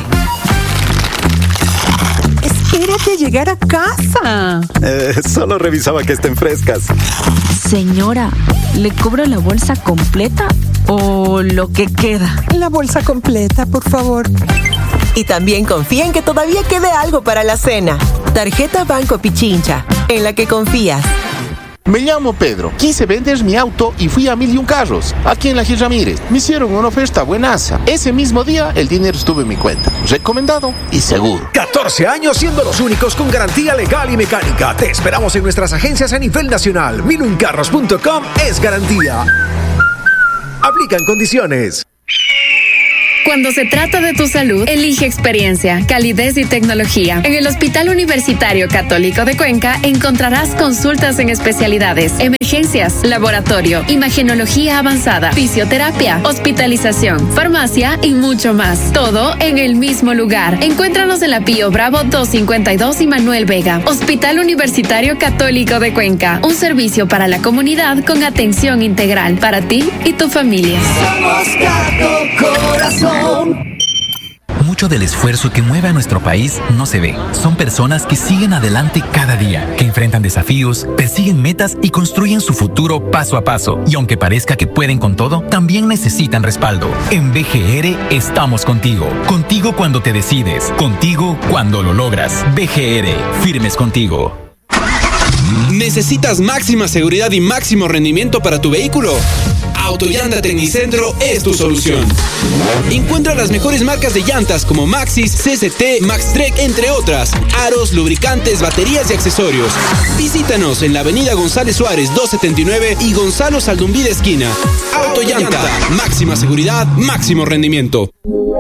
Speaker 9: Espérate a llegar a casa.
Speaker 10: Solo revisaba que estén frescas.
Speaker 9: Señora, ¿le cobro la bolsa completa o lo que queda?
Speaker 11: La bolsa completa, por favor.
Speaker 8: Y también confía en que todavía quede algo para la cena. Tarjeta Banco Pichincha, en la que confías.
Speaker 10: Me llamo Pedro, quise vender mi auto y fui a 1001 Carros, aquí en la Gil Ramírez. Me hicieron una oferta buenaza. Ese mismo día el dinero estuvo en mi cuenta. Recomendado y seguro.
Speaker 12: 14 años siendo los únicos con garantía legal y mecánica. Te esperamos en nuestras agencias a nivel nacional. 1001carros.com es garantía. Aplican condiciones.
Speaker 13: Cuando se trata de tu salud, elige experiencia, calidez y tecnología. En el Hospital Universitario Católico de Cuenca encontrarás consultas en especialidades, emergencias, laboratorio, imagenología avanzada, fisioterapia, hospitalización, farmacia y mucho más. Todo en el mismo lugar. Encuéntranos en la Pío Bravo 252 y Manuel Vega. Hospital Universitario Católico de Cuenca. Un servicio para la comunidad con atención integral para ti y tu familia.
Speaker 14: Somos Gato Corazón.
Speaker 15: Mucho del esfuerzo que mueve a nuestro país no se ve. Son personas que siguen adelante cada día, que enfrentan desafíos, persiguen metas y construyen su futuro paso a paso. Y aunque parezca que pueden con todo, también necesitan respaldo. En BGR estamos contigo. Contigo cuando te decides. Contigo cuando lo logras. BGR, firmes contigo.
Speaker 16: ¿Necesitas máxima seguridad y máximo rendimiento para tu vehículo? Autollanta Tecnicentro es tu solución. Encuentra las mejores marcas de llantas como Maxxis, CCT, Maxtrek, entre otras. Aros, lubricantes, baterías y accesorios. Visítanos en la avenida González Suárez 279 y Gonzalo Saldumbide esquina. Autollanta, máxima seguridad, máximo rendimiento.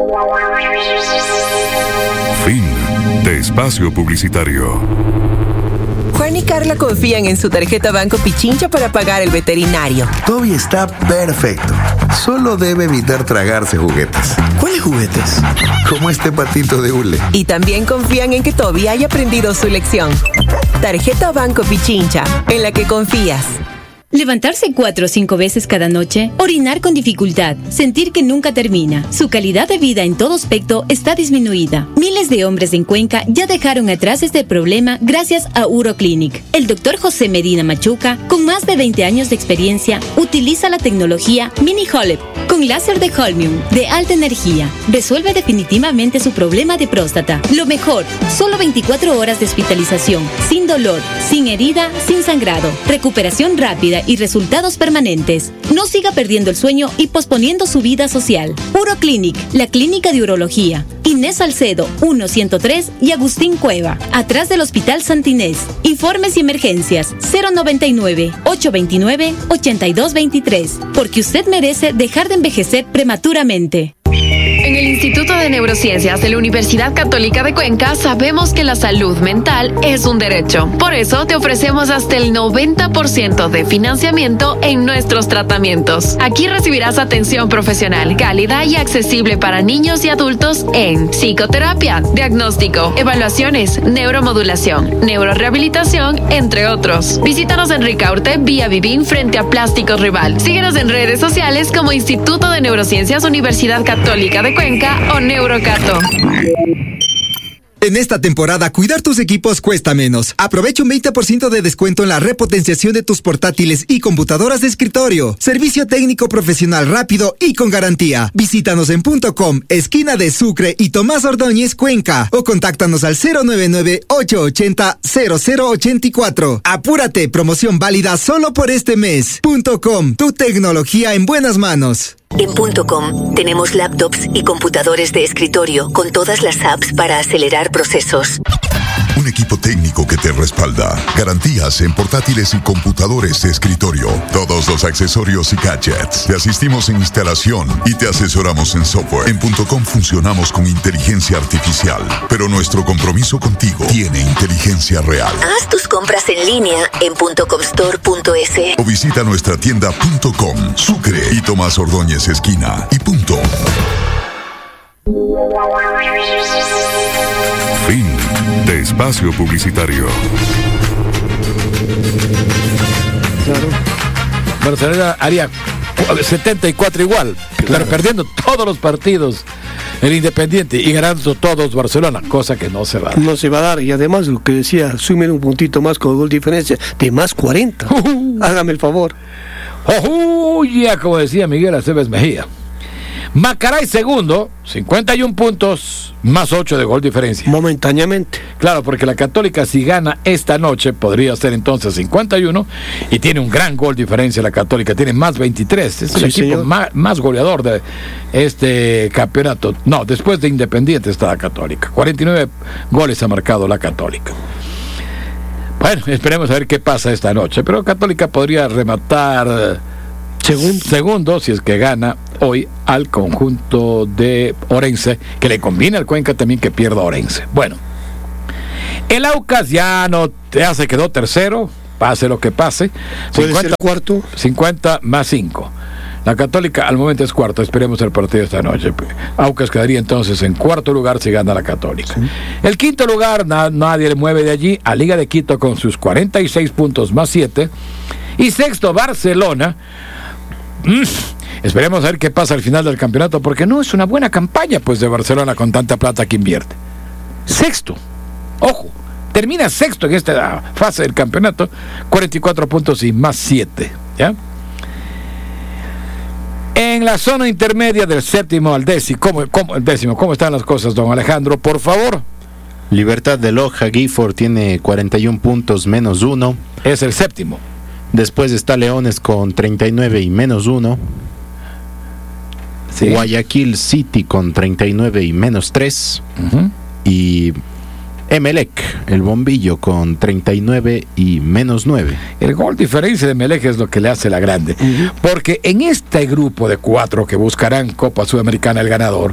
Speaker 6: Fin de espacio publicitario.
Speaker 8: Juan y Carla confían en su tarjeta Banco Pichincha para pagar el veterinario.
Speaker 17: Toby está perfecto. Solo debe evitar tragarse juguetes. ¿Cuáles juguetes? Como este patito de hule.
Speaker 8: Y también confían en que Toby haya aprendido su lección. Tarjeta Banco Pichincha, en la que confías.
Speaker 7: Levantarse 4 o 5 veces cada noche, orinar con dificultad, sentir que nunca termina. Su calidad de vida en todo aspecto está disminuida. Miles de hombres en Cuenca ya dejaron atrás este problema gracias a Uroclinic. El doctor José Medina Machuca, con más de 20 años de experiencia, utiliza la tecnología Mini Holep con láser de Holmium de alta energía. Resuelve definitivamente su problema de próstata. Lo mejor, solo 24 horas de hospitalización, sin dolor, sin herida, sin sangrado, recuperación rápida y resultados permanentes. No siga perdiendo el sueño y posponiendo su vida social. Uroclinic, la clínica de urología. Inés Salcedo, 1-103 y Agustín Cueva, atrás del Hospital Santa Inés. Informes y emergencias, 099-829-8223. Porque usted merece dejar de envejecer prematuramente.
Speaker 13: En el Instituto de Neurociencias de la Universidad Católica de Cuenca sabemos que la salud mental es un derecho. Por eso te ofrecemos hasta el 90% de financiamiento en nuestros tratamientos. Aquí recibirás atención profesional, cálida y accesible para niños y adultos en psicoterapia, diagnóstico, evaluaciones, neuromodulación, neurorehabilitación, entre otros. Visítanos en Ricaurte, vía Vivín, frente a Plásticos Rival. Síguenos en redes sociales como Instituto de Neurociencias Universidad Católica de Cuenca o Neurocato.
Speaker 18: En esta temporada, cuidar tus equipos cuesta menos. Aprovecha un 20% de descuento en la repotenciación de tus portátiles y computadoras de escritorio. Servicio técnico profesional rápido y con garantía. Visítanos en .com, esquina de Sucre y Tomás Ordóñez, Cuenca. O contáctanos al 099-880-0084. Apúrate, promoción válida solo por este mes. .com, tu tecnología en buenas manos.
Speaker 19: En .com tenemos laptops y computadores de escritorio con todas las apps para acelerar procesos.
Speaker 6: Un equipo técnico que te respalda. Garantías en portátiles y computadores de escritorio. Todos los accesorios y gadgets. Te asistimos en instalación y te asesoramos en software. En .com funcionamos con inteligencia artificial, pero nuestro compromiso contigo tiene inteligencia real.
Speaker 19: Haz tus compras en línea en .comstore.es
Speaker 6: o visita nuestra tienda .com, Sucre y Tomás Ordóñez esquina y punto. Fin de espacio publicitario.
Speaker 1: Claro. Barcelona haría 74 igual, claro, perdiendo todos los partidos el Independiente y ganando todos Barcelona, cosa que no se va a dar.
Speaker 3: No se va a dar, y además lo que decía, sumen un puntito más con gol diferencia de más 40. Hágame el favor.
Speaker 1: Ya como decía Miguel Aceves Mejía. Macaray segundo, 51 puntos, más 8 de gol diferencia.
Speaker 3: Momentáneamente.
Speaker 1: Claro, porque la Católica si gana esta noche podría ser entonces 51 y tiene un gran gol diferencia la Católica, tiene más 23. Es el equipo más goleador de este campeonato. No, después de Independiente está la Católica. 49 goles ha marcado la Católica. Bueno, esperemos a ver qué pasa esta noche, pero Católica podría rematar segundo si es que gana hoy al conjunto de Orense, que le conviene al Cuenca también que pierda Orense. Bueno, el Aucas ya se quedó tercero, pase lo que pase.
Speaker 3: ¿Puede ser cuarto?
Speaker 1: 50 más 5. La Católica al momento es cuarto, esperemos el partido esta noche. Aucas quedaría entonces en cuarto lugar si gana la Católica. Sí. El quinto lugar, nadie le mueve de allí, a Liga de Quito con sus 46 puntos más 7. Y sexto, Barcelona. Esperemos a ver qué pasa al final del campeonato, porque no es una buena campaña pues de Barcelona con tanta plata que invierte. Sexto, ojo, termina sexto en esta fase del campeonato, 44 puntos y más 7, ¿ya? En la zona intermedia del séptimo al décimo, ¿cómo están las cosas, don Alejandro? Por favor.
Speaker 2: Libertad de Loja, Gifford tiene 41 puntos menos 1.
Speaker 1: Es el séptimo.
Speaker 2: Después está Leones con 39 y menos 1.
Speaker 1: Sí.
Speaker 2: Guayaquil City con 39 y menos 3. Y Emelec, el bombillo, con 39 y menos 9.
Speaker 1: El gol diferencia de Emelec es lo que le hace la grande. Porque en este grupo de 4 que buscarán Copa Sudamericana el ganador,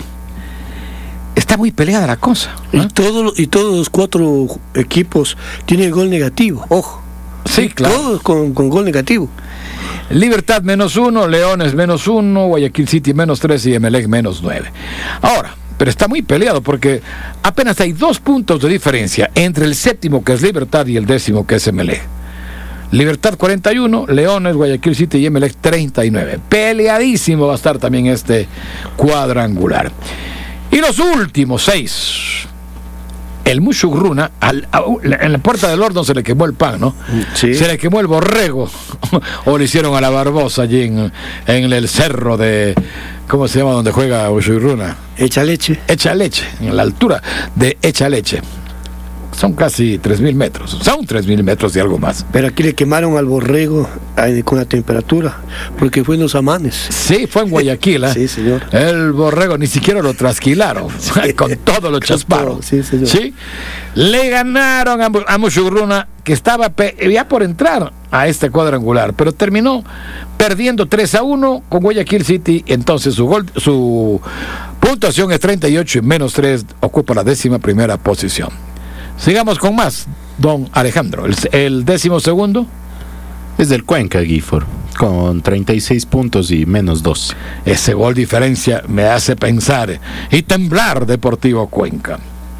Speaker 1: está muy peleada la cosa.
Speaker 3: Y todos los 4 equipos tienen gol negativo, ojo.
Speaker 1: Sí, claro.
Speaker 3: Todos con gol negativo.
Speaker 1: Libertad -1, Leones -1, Guayaquil City -3 y Emelec -9. Ahora, pero está muy peleado porque apenas hay 2 puntos de diferencia entre el séptimo, que es Libertad, y el 10º, que es Emelec. Libertad 41, Leones, Guayaquil City y Emelec 39. Peleadísimo va a estar también este cuadrangular. Y los últimos 6. El Muchugruna, en la Puerta del Horno se le quemó el pan, ¿no?
Speaker 3: Sí.
Speaker 1: Se le quemó el borrego. O le hicieron a la Barbosa allí en el cerro de... ¿Cómo se llama donde juega Muchugruna?
Speaker 3: Echaleche.
Speaker 1: Echaleche, en la altura de Echaleche. Son casi 3.000 metros. Son 3.000 metros y algo más.
Speaker 3: Pero aquí le quemaron al borrego con la temperatura, porque fue en los Amanes.
Speaker 1: Sí, fue en Guayaquil, ¿eh?
Speaker 3: Sí, señor.
Speaker 1: El borrego ni siquiera lo trasquilaron. Con todo lo chasparon.
Speaker 3: Sí, señor.
Speaker 1: ¿Sí? Le ganaron a Muchugruna, que estaba ya por entrar a este cuadrangular, pero terminó perdiendo 3-1 con Guayaquil City. Entonces su puntuación es 38 y -3, ocupa la 11ª posición. Sigamos con más, don Alejandro. El 12º
Speaker 2: es del Cuenca, Gifford, con 36 puntos y -2.
Speaker 1: Ese gol diferencia me hace pensar y temblar Deportivo Cuenca.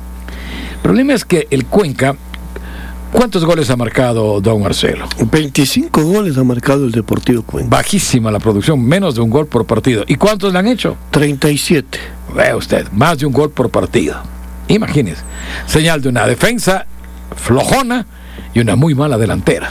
Speaker 1: El problema es que el Cuenca, ¿cuántos goles ha marcado don Marcelo?
Speaker 3: 25 goles ha marcado el Deportivo Cuenca.
Speaker 1: Bajísima la producción, menos de un gol por partido. ¿Y cuántos le han hecho?
Speaker 3: 37.
Speaker 1: Ve usted, más de un gol por partido. Imagínese, señal de una defensa flojona y una muy mala delantera.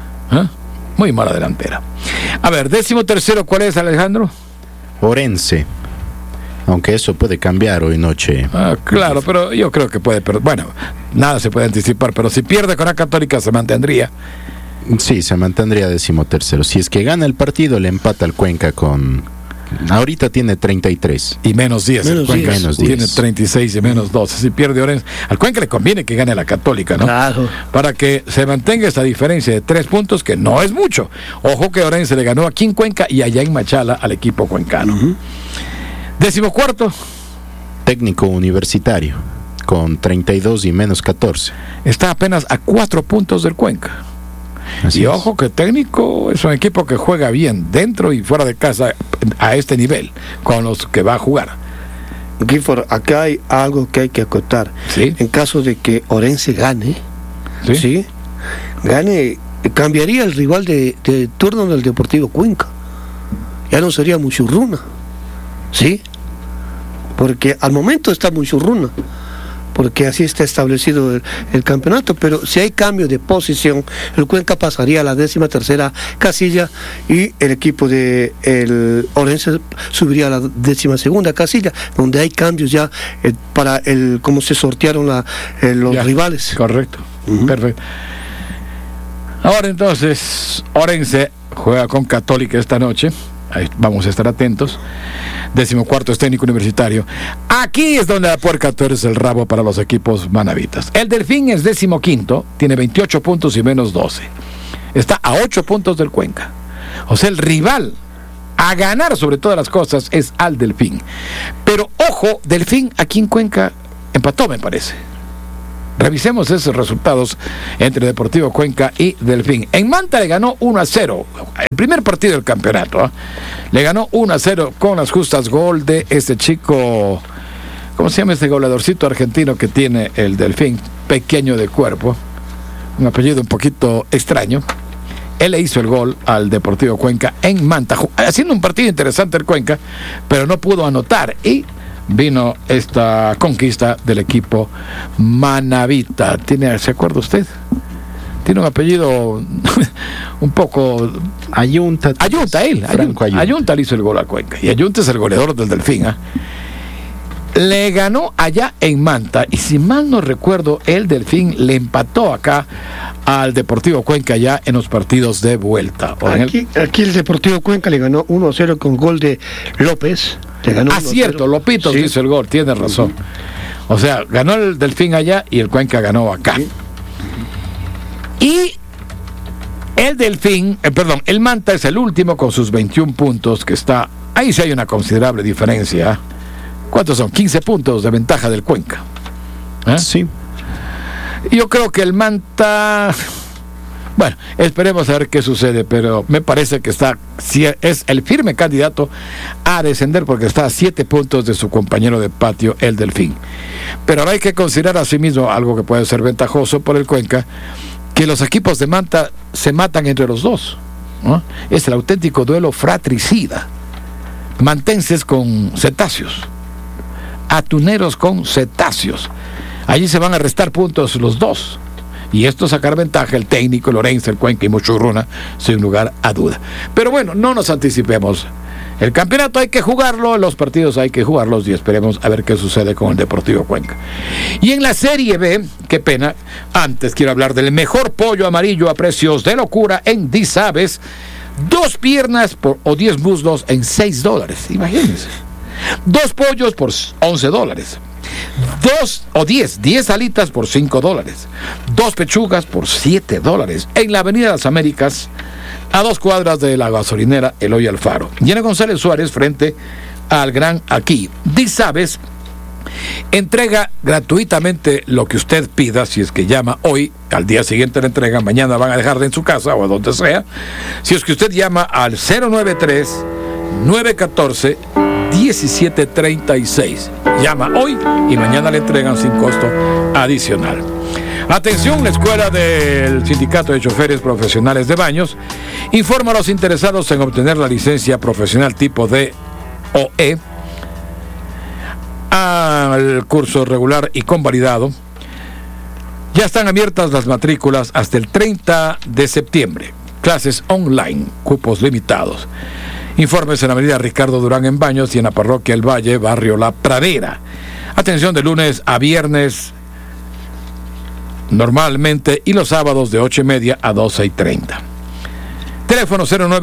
Speaker 1: Muy mala delantera. A ver, 13º, ¿cuál es, Alejandro?
Speaker 2: Orense. Aunque eso puede cambiar hoy noche.
Speaker 1: Claro, pero yo creo que puede perder. Bueno, nada se puede anticipar, pero si pierde con la Católica se mantendría.
Speaker 2: Sí, se mantendría 13º. Si es que gana el partido, le empata al Cuenca con... Ahorita tiene 33.
Speaker 1: Y -10. El Cuenca
Speaker 2: -10.
Speaker 1: Tiene 36 y -12. Si pierde Orense, al Cuenca le conviene que gane la Católica, ¿no?
Speaker 3: Claro.
Speaker 1: Para que se mantenga esa diferencia de 3 puntos, que no es mucho. Ojo que Orense le ganó aquí en Cuenca y allá en Machala al equipo cuencano. 14º.
Speaker 2: Técnico Universitario, con 32 y -14.
Speaker 1: Está apenas a 4 puntos del Cuenca.
Speaker 2: Así
Speaker 1: y
Speaker 2: es.
Speaker 1: ojo que Técnico es un equipo que juega bien dentro y fuera de casa a este nivel con los que va a jugar.
Speaker 3: Gifford, acá hay algo que hay que acotar.
Speaker 1: ¿Sí?
Speaker 3: En caso de que Orense gane, ¿sí? Gane, cambiaría el rival de turno del Deportivo Cuenca. Ya no sería Muchugruna, ¿sí? Porque al momento está Muchugruna, porque así está establecido el campeonato, pero si hay cambio de posición, el Cuenca pasaría a la 13ª casilla y el equipo de el Orense subiría a la 12ª casilla, donde hay cambios ya para cómo se sortearon los rivales.
Speaker 1: Correcto, perfecto. Ahora entonces, Orense juega con Católica esta noche. Ahí vamos a estar atentos. 14º es Técnico Universitario. Aquí es donde la puerca tuerce el rabo para los equipos manavitas. El Delfín es 15º, tiene 28 puntos y -12. Está a 8 puntos del Cuenca. O sea, el rival a ganar sobre todas las cosas es al Delfín. Pero ojo, Delfín aquí en Cuenca empató, me parece. Revisemos esos resultados entre Deportivo Cuenca y Delfín. En Manta le ganó 1-0, el primer partido del campeonato, ¿eh? Le ganó 1-0 con las justas, gol de este chico, ¿cómo se llama este goleadorcito argentino que tiene el Delfín? Pequeño de cuerpo, un apellido un poquito extraño. Él le hizo el gol al Deportivo Cuenca en Manta, haciendo un partido interesante el Cuenca, pero no pudo anotar y vino esta conquista del equipo manavita. ¿Se acuerda usted? Tiene un apellido un poco...
Speaker 2: Ayunta.
Speaker 1: Ayunta le hizo el gol a Cuenca. Y Ayunta es el goleador del Delfín, ¿eh? le ganó allá en Manta, y si mal no recuerdo, el Delfín le empató acá al Deportivo Cuenca ya en los partidos de vuelta.
Speaker 3: Aquí el Deportivo Cuenca le ganó 1-0 con gol de López.
Speaker 1: Cierto, Lopitos hizo el gol, tiene razón. O sea, ganó el Delfín allá y el Cuenca ganó acá. Y el Delfín, el Manta es el último con sus 21 puntos, que está, ahí sí hay una considerable diferencia. ¿Cuántos son? 15 puntos de ventaja del Cuenca.
Speaker 2: Sí.
Speaker 1: Yo creo que el Manta, bueno, esperemos a ver qué sucede, pero me parece que es el firme candidato a descender, porque está a 7 puntos de su compañero de patio, el Delfín. Pero ahora hay que considerar asimismo algo que puede ser ventajoso por el Cuenca, que los equipos de Manta se matan entre los dos, ¿no? Es el auténtico duelo fratricida. Mantenses con cetáceos, atuneros con cetáceos. Allí se van a restar puntos los dos, y esto sacar ventaja el técnico, Lorenzo, el Cuenca y Muchurruna, sin lugar a duda. Pero bueno, no nos anticipemos. El campeonato hay que jugarlo, los partidos hay que jugarlos, y esperemos a ver qué sucede con el Deportivo Cuenca. Y en la Serie B, qué pena, antes quiero hablar del mejor pollo amarillo a precios de locura en Disabes. 2 piernas o 10 muslos en $6, imagínense. 2 pollos por $11. 10 alitas por $5. 2 pechugas por $7 en la Avenida de las Américas, a 2 cuadras de la gasolinera Eloy Alfaro. Llena González Suárez frente al Gran Aquí. Disabes entrega gratuitamente lo que usted pida. Si es que llama hoy, al día siguiente la entrega, mañana van a dejarla en su casa o a donde sea. Si es que usted llama al 093-914-1736, llama hoy y mañana le entregan sin costo adicional. Atención, la Escuela del Sindicato de Choferes Profesionales de Baños informa a los interesados en obtener la licencia profesional tipo D o E al curso regular y convalidado. Ya están abiertas las matrículas hasta el 30 de septiembre. Clases online, cupos limitados. Informes en la avenida Ricardo Durán en Baños y en la parroquia El Valle, barrio La Pradera. Atención de lunes a viernes normalmente, y los sábados de 8:30 a 12:30. Teléfono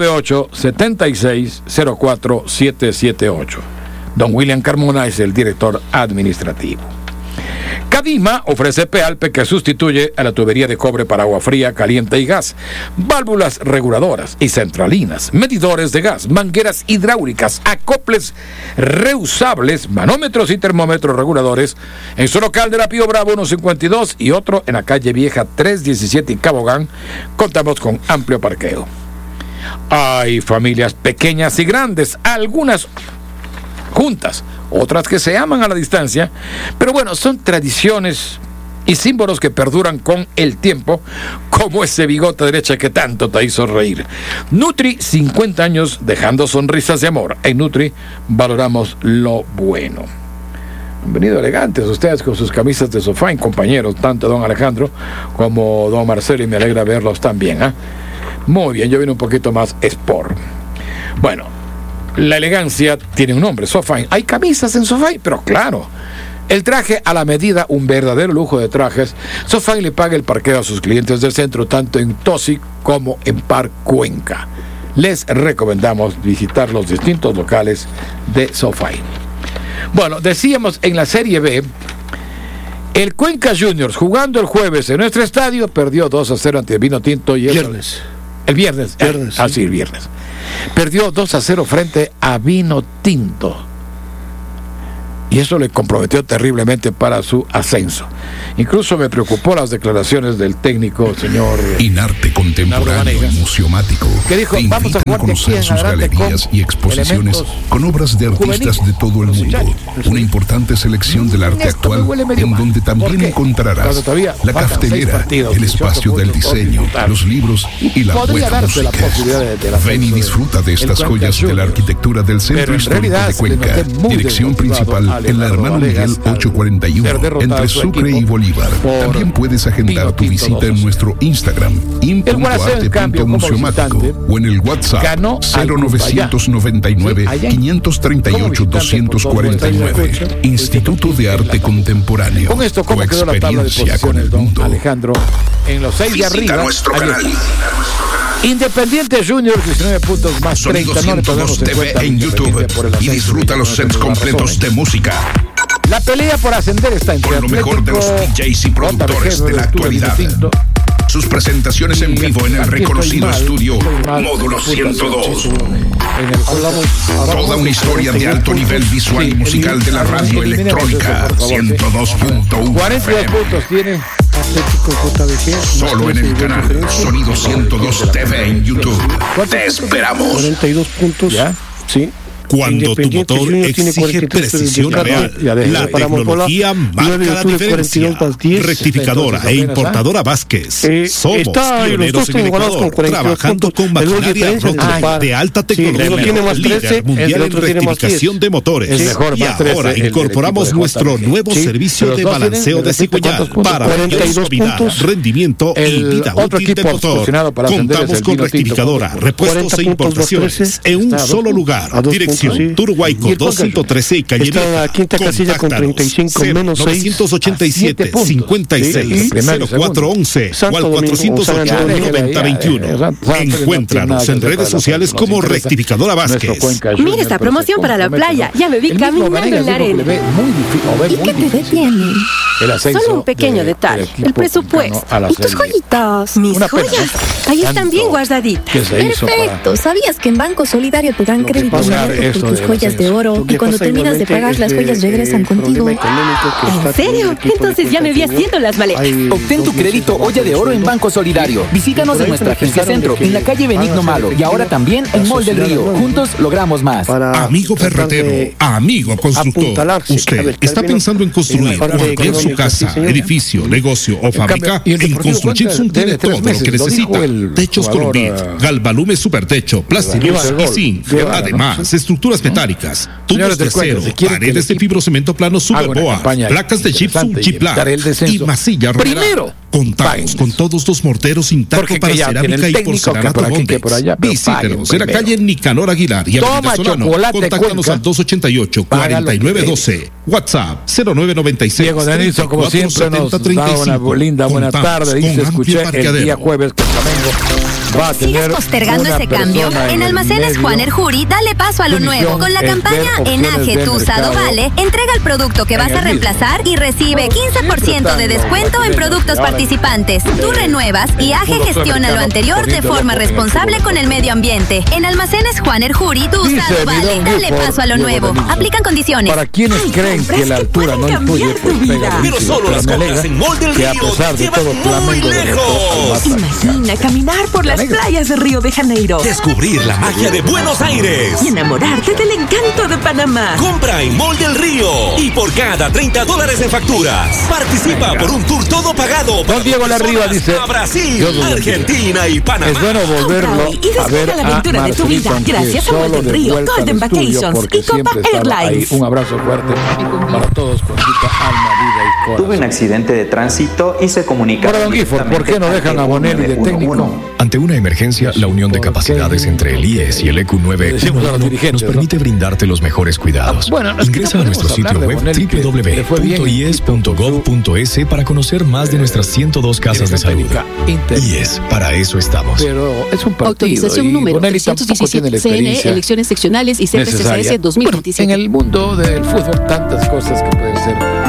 Speaker 1: 098-7604-778. Don William Carmona es el director administrativo. Cadima ofrece Pealpe, que sustituye a la tubería de cobre para agua fría, caliente y gas, válvulas reguladoras y centralinas, medidores de gas, mangueras hidráulicas, acoples reusables, manómetros y termómetros reguladores en su local de la Pío Bravo 152 y otro en la calle Vieja 317 en Cabogán. Contamos con amplio parqueo. Hay familias pequeñas y grandes, algunas juntas, otras que se aman a la distancia, pero bueno, son tradiciones y símbolos que perduran con el tiempo, como ese bigote derecha que tanto te hizo reír. Nutri, 50 años dejando sonrisas de amor. En Nutri valoramos lo bueno. Han venido elegantes ustedes con sus camisas de Sofain, compañeros, tanto don Alejandro como don Marcelo, y me alegra verlos también, ¿eh? Muy bien, yo vine un poquito más sport. Bueno, la elegancia tiene un nombre, Sofain. Hay camisas en Sofain, pero claro, el traje a la medida, un verdadero lujo de trajes. Sofain le paga el parqueo a sus clientes del centro, tanto en Tosi como en Par Cuenca. Les recomendamos visitar los distintos locales de Sofain. Bueno, decíamos en la Serie B, el Cuenca Juniors, jugando el jueves en nuestro estadio, perdió 2-0 ante el Vino Tinto. Y
Speaker 3: viernes.
Speaker 1: El viernes. Sí, el viernes. Perdió 2-0 frente a Vino Tinto. Y eso le comprometió terriblemente para su ascenso. Incluso me preocupó las declaraciones del técnico, señor
Speaker 20: Inarte Contemporáneo y Museomático,
Speaker 1: que dijo, vamos a
Speaker 20: conocer sus galerías y exposiciones con obras de artistas de todo el mundo. Una importante selección del arte actual, en donde también encontrarás la cafetelera, el espacio del diseño, los libros y la buena música. Ven y disfruta de estas joyas de la arquitectura del Centro Histórico de Cuenca. Dirección principal en la Hermano Miguel 841, entre Sucre y y Bolívar. También puedes agendar tu visita en nuestro Instagram, in.arte.museomático, o en el WhatsApp 0999-538-249. Instituto de Arte Contemporáneo.
Speaker 1: Con esto, ¿cómo quedó la tabla de posiciones, don Alejandro? En los 6 de arriba.
Speaker 20: Nuestro canal.
Speaker 1: Independiente Junior, 19 puntos más 30.
Speaker 20: Sonido 102 TV en YouTube y disfruta los sets completos de música.
Speaker 1: La pelea por ascender está entre
Speaker 20: con lo mejor de los DJs y productores de la actualidad. Sus presentaciones en vivo en el reconocido estudio Módulo 102. Toda una historia de alto nivel visual y musical de la radio electrónica 102.1.
Speaker 1: 42 puntos tiene Atlético JBG.
Speaker 20: Solo en el canal Sonido 102 TV en YouTube. Te esperamos.
Speaker 3: 42 puntos.
Speaker 1: ¿Ya?
Speaker 3: Sí.
Speaker 21: Cuando tu motor exige precisión real, la tecnología marca la diferencia. Rectificadora e importadora Vázquez. Somos pioneros en el Ecuador, trabajando con maquinaria Rockman de alta tecnología, líder mundial en rectificación de motores. Y ahora incorporamos nuestro nuevo servicio de balanceo de cigüeñal para mayor suavidad, rendimiento y vida útil del motor. Contamos con rectificadora, repuestos e importaciones en un solo lugar. Dirección Turhuayco 213 y Calle
Speaker 3: está en la quinta casilla con 35 menos 6
Speaker 20: 987 56 0411 o al 408 9021. Encuéntranos en redes sociales como Rectificadora Vázquez.
Speaker 22: Mira esta promoción para la playa. Ya me vi caminando en la arena. ¿Y qué te detiene? Solo un pequeño detalle. El presupuesto. ¿Y tus joyitas? Mis joyas. Ahí están bien guardaditas. Perfecto. ¿Sabías que en Banco Solidario te dan crédito por tus joyas de oro y cuando terminas de pagar las joyas regresan contigo? ¿En serio? Entonces ya me vi haciendo las maletas.
Speaker 23: Obtén tu crédito olla de oro en Banco Solidario. Visítanos en nuestra agencia centro, en la calle Benigno Malo y ahora también en Mall del Río. Juntos logramos más.
Speaker 20: Amigo ferretero, amigo constructor, ¿usted está pensando en construir o ampliar su casa, edificio, negocio o fábrica? En Construchinsun tiene todo lo que necesita. Techos Colombit, Galvalume Supertecho, Plastilux y Zinc. Además, estructuras metálicas, tubos de acero, paredes de fibrocemento plano Superboa, placas de gypsum G-Plac y masilla rodera. Contamos con todos los morteros intactos para cerámica y porcelanato Bondex. Visítenos en la calle Nicanor Aguilar y Avenida Solano. Contáctanos al 288-4912. WhatsApp 0996.
Speaker 1: Diego Denison, como siempre, nos da una linda buena tarde. Dice, escuché el día jueves que Flamengo va a tener.
Speaker 22: ¿Sigues postergando ese cambio? En Almacenes Juan Erjuri, dale paso a lo nuevo. Con la campaña Enaje tu usado vale, entrega el producto que vas a reemplazar y recibe 15% de descuento en productos participantes. Tú renuevas y AGE gestiona lo anterior de forma responsable con el medio ambiente. En Almacenes Juan Erjuri, tu usado vale. Dale paso a lo nuevo. Aplican condiciones.
Speaker 1: Para quienes creen que la altura no influye, pues pega.
Speaker 24: Pero solo las compras en Mall del Río te llevan muy lejos.
Speaker 22: Imagina caminar por las playas de Río de Janeiro.
Speaker 24: Descubrir la magia de Buenos Aires.
Speaker 22: Y enamorarte del encanto de Panamá.
Speaker 24: Compra en Mall del Río. Y por cada $30 en facturas, participa por un tour todo pagado.
Speaker 1: Don Diego Larriba dice
Speaker 24: a Brasil, Argentina y Panamá.
Speaker 1: Es bueno volverlo a ver
Speaker 22: la aventura de tu vida gracias a Mall del Río, Golden Vacations y Copa Airlines.
Speaker 1: Un abrazo fuerte para todos, Conchita, alma, vida y corazón.
Speaker 25: Tuve un accidente de tránsito y se comunica.
Speaker 1: Ahora, don Gifford, ¿por qué no dejan a Bonelli de técnico?
Speaker 26: Ante una emergencia, la unión de capacidades entre el IES y el EQ911 nos permite brindarte los mejores cuidados. Ingresa a nuestro sitio web www.ies.gov.es para conocer más de nuestras 102 casas de salud. IES, para eso estamos.
Speaker 1: Pero es un partido.
Speaker 27: Autorización número 317, CNE, elecciones seccionales y CPCCS 2027.
Speaker 1: En el mundo del fútbol, tantas cosas que pueden ser